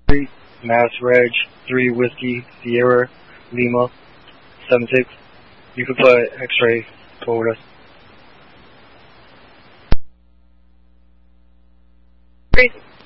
Street, Mass Reg 3 Whiskey Sierra Lima 76. You can put X-ray forward us. Crazy.